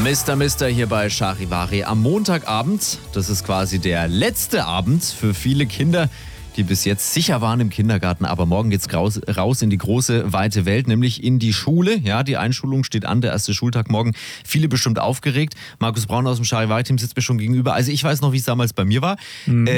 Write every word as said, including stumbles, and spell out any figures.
Mister Mister hier bei Charivari am Montagabend. Das ist quasi der letzte Abend für viele Kinder, die bis jetzt sicher waren im Kindergarten. Aber morgen geht's raus, raus in die große, weite Welt, nämlich in die Schule. Ja, die Einschulung steht an, der erste Schultag morgen. Viele bestimmt aufgeregt. Markus Braun aus dem Charivari-Team sitzt mir schon gegenüber. Also ich weiß noch, wie es damals bei mir war. Mhm.